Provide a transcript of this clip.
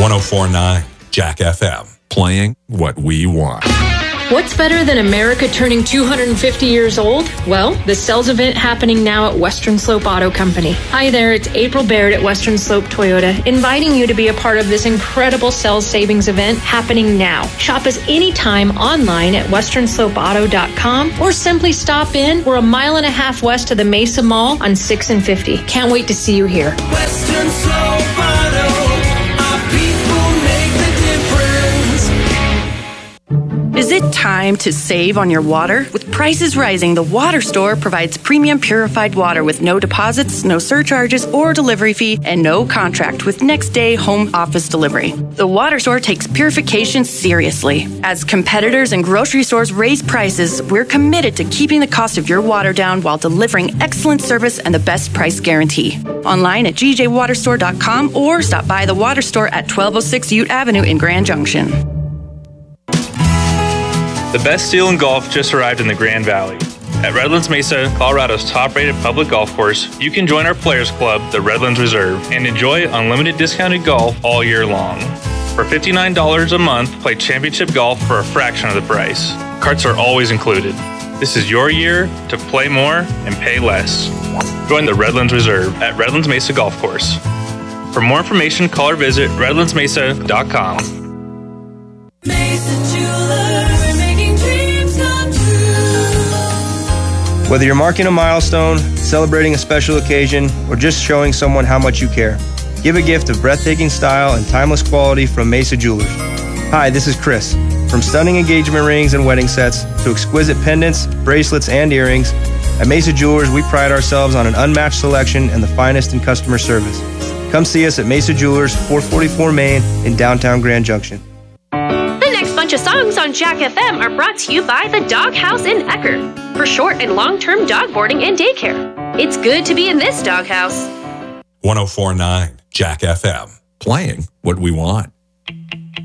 104.9 Jack FM. Playing what we want. What's better than America turning 250 years old? Well, the sales event happening now at Western Slope Auto Company. Hi there, it's April Baird at Western Slope Toyota, inviting you to be a part of this incredible sales savings event happening now. Shop us anytime online at westernslopeauto.com or simply stop in. We're a mile and a half west of the Mesa Mall on 6 and 50. Can't wait to see you here. Western Slope Auto. Is it time to save on your water? With prices rising, the Water Store provides premium purified water with no deposits, no surcharges or delivery fee, and no contract with next day home office delivery. The Water Store takes purification seriously. As competitors and grocery stores raise prices, we're committed to keeping the cost of your water down while delivering excellent service and the best price guarantee. Online at gjwaterstore.com or stop by the Water Store at 1206 Ute Avenue in Grand Junction. The best deal in golf just arrived in the Grand Valley. At Redlands Mesa, Colorado's top-rated public golf course, you can join our Players Club, the Redlands Reserve, and enjoy unlimited discounted golf all year long. For $59 a month, play championship golf for a fraction of the price. Carts are always included. This is your year to play more and pay less. Join the Redlands Reserve at Redlands Mesa Golf Course. For more information, call or visit redlandsmesa.com. Mesa Jeweler, making dreams come true. Whether you're marking a milestone, celebrating a special occasion, or just showing someone how much you care, give a gift of breathtaking style and timeless quality from Mesa Jewelers. Hi, this is Chris. From stunning engagement rings and wedding sets to exquisite pendants, bracelets, and earrings, at Mesa Jewelers we pride ourselves on an unmatched selection and the finest in customer service. Come see us at Mesa Jewelers, 444 Main in downtown Grand Junction. Bunch of songs on Jack FM are brought to you by the Dog House in Eckerd for short and long-term dog boarding and daycare. It's good to be in this doghouse. 104.9 Jack FM. Playing what we want.